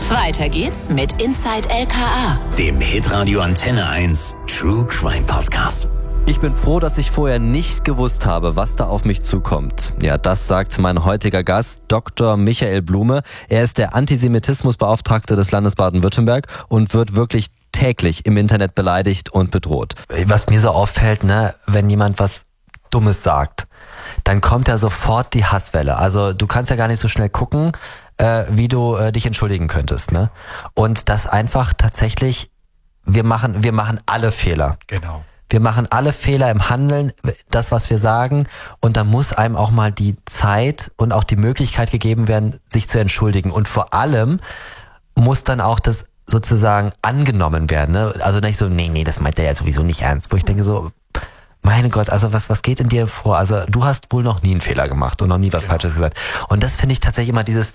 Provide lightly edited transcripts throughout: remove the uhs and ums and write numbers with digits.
Weiter geht's mit Inside LKA, dem Hitradio Antenne 1 True Crime Podcast. Ich bin froh, dass ich vorher nicht gewusst habe, was da auf mich zukommt. Ja, das sagt mein heutiger Gast, Dr. Michael Blume. Er ist der Antisemitismusbeauftragte des Landes Baden-Württemberg und wird wirklich täglich im Internet beleidigt und bedroht. Was mir so auffällt, wenn jemand was Dummes sagt, dann kommt ja sofort die Hasswelle. Also du kannst ja gar nicht so schnell gucken, wie du dich entschuldigen könntest. Ne? Und das einfach tatsächlich, wir machen alle Fehler. Genau. Wir machen alle Fehler im Handeln, das, was wir sagen. Und da muss einem auch mal die Zeit und auch die Möglichkeit gegeben werden, sich zu entschuldigen. Und vor allem muss dann auch das sozusagen angenommen werden. Ne? Also nicht so, nee, das meint er ja sowieso nicht ernst. Wo ich denke so, meine Gott, also was geht in dir vor? Also du hast wohl noch nie einen Fehler gemacht und noch nie was Falsches gesagt. Und das finde ich tatsächlich immer dieses,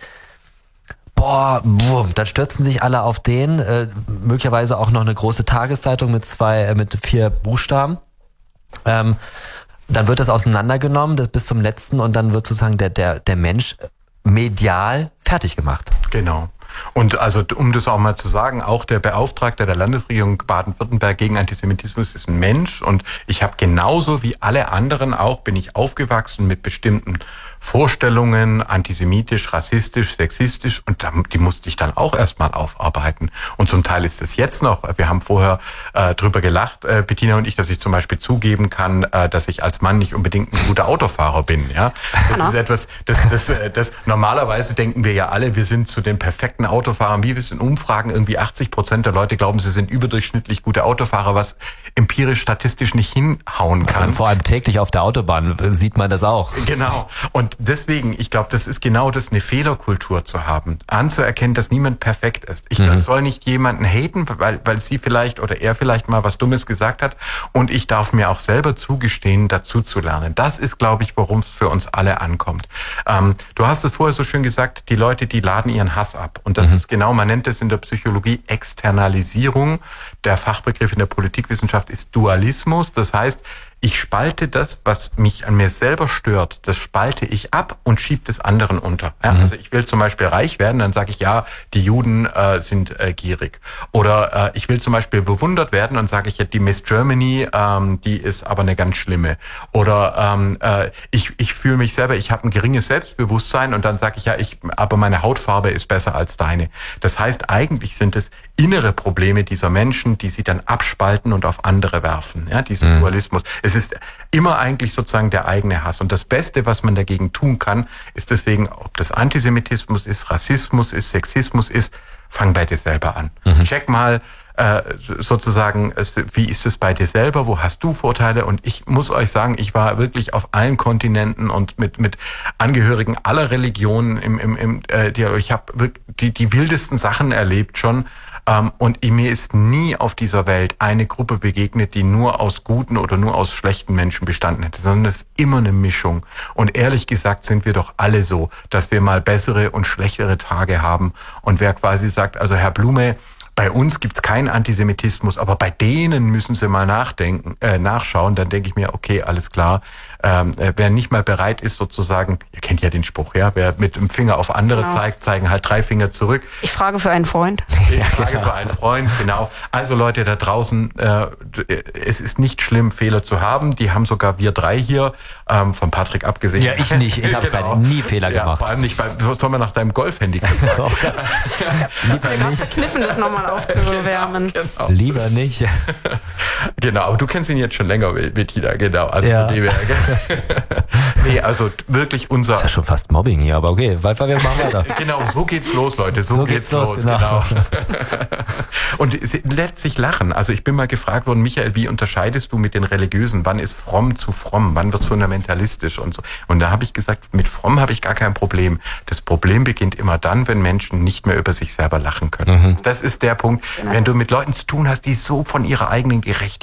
dann stürzen sich alle auf den, möglicherweise auch noch eine große Tageszeitung mit 4 Buchstaben. Dann wird das auseinandergenommen bis zum letzten und dann wird sozusagen der Mensch medial fertig gemacht. Genau. Und also um das auch mal zu sagen, auch der Beauftragte der Landesregierung Baden-Württemberg gegen Antisemitismus ist ein Mensch und ich habe genauso wie alle anderen auch, bin ich aufgewachsen mit bestimmten Vorstellungen, antisemitisch, rassistisch, sexistisch und die musste ich dann auch erstmal aufarbeiten. Und zum Teil ist es jetzt noch, wir haben vorher drüber gelacht, Bettina und ich, dass ich zum Beispiel zugeben kann, dass ich als Mann nicht unbedingt ein guter Autofahrer bin. Ja, das ist etwas, das normalerweise denken wir ja alle, wir sind zu den perfekten Autofahrern, wie wir es in Umfragen irgendwie 80% der Leute glauben, sie sind überdurchschnittlich gute Autofahrer, was empirisch statistisch nicht hinhauen kann. Vor allem täglich auf der Autobahn sieht man das auch. Genau. Und deswegen, ich glaube, das ist genau das, eine Fehlerkultur zu haben, anzuerkennen, dass niemand perfekt ist. Ich soll nicht jemanden haten, weil sie vielleicht oder er vielleicht mal was Dummes gesagt hat und ich darf mir auch selber zugestehen, dazu zu lernen. Das ist, glaube ich, worum es für uns alle ankommt. Du hast es vorher so schön gesagt, die Leute, die laden ihren Hass ab. Und das ist genau, man nennt es in der Psychologie Externalisierung. Der Fachbegriff in der Politikwissenschaft ist Dualismus. Das heißt, ich spalte das, was mich an mir selber stört, das spalte ich ab und schiebe das anderen unter. Ja, also ich will zum Beispiel reich werden, dann sage ich, ja, die Juden sind gierig. Oder ich will zum Beispiel bewundert werden, dann sage ich, ja, die Miss Germany, die ist aber eine ganz schlimme. Oder ich fühle mich selber, ich habe ein geringes Selbstbewusstsein und dann sage ich, ja, aber meine Hautfarbe ist besser als deine. Das heißt, eigentlich sind es innere Probleme dieser Menschen, die sie dann abspalten und auf andere werfen. Ja, diesen Dualismus. Es ist immer eigentlich sozusagen der eigene Hass. Und das Beste, was man dagegen tun kann, ist deswegen, ob das Antisemitismus ist, Rassismus ist, Sexismus ist, fang bei dir selber an. Check mal sozusagen, wie ist es bei dir selber, wo hast du Vorteile? Und ich muss euch sagen, ich war wirklich auf allen Kontinenten und mit Angehörigen aller Religionen ich habe die wildesten Sachen erlebt schon. Und mir ist nie auf dieser Welt eine Gruppe begegnet, die nur aus guten oder nur aus schlechten Menschen bestanden hätte, sondern es ist immer eine Mischung. Und ehrlich gesagt sind wir doch alle so, dass wir mal bessere und schlechtere Tage haben. Und wer quasi sagt, also Herr Blume, bei uns gibt's keinen Antisemitismus, aber bei denen müssen Sie mal nachschauen, dann denke ich mir, okay, alles klar. Wer nicht mal bereit ist sozusagen, ihr kennt ja den Spruch, ja, wer mit dem Finger auf andere zeigt, zeigen halt 3 Finger zurück. Ich frage für einen Freund. Ich frage für einen Freund, genau. Also Leute da draußen, es ist nicht schlimm, Fehler zu haben. Die haben sogar wir 3 hier, von Patrick abgesehen. Ja, ich nicht. Ich habe nie Fehler gemacht. Vor allem nicht, soll man nach deinem Golfhandicap sagen. Lieber nicht. Verkniffen, das nochmal aufzuwärmen. Genau. Lieber nicht. Genau, aber du kennst ihn jetzt schon länger, Bettina, genau. Also nee, also wirklich unser... Das ist ja schon fast Mobbing hier, aber okay, wir machen weiter. Genau, so geht's los, Leute, so geht's los, genau. Und letztlich lachen. Also ich bin mal gefragt worden, Michael, wie unterscheidest du mit den Religiösen? Wann ist fromm zu fromm? Wann wird's fundamentalistisch und so? Und da habe ich gesagt, mit fromm habe ich gar kein Problem. Das Problem beginnt immer dann, wenn Menschen nicht mehr über sich selber lachen können. Das ist der Punkt, wenn du mit Leuten zu tun hast, die so von ihrer eigenen Gerechtigkeit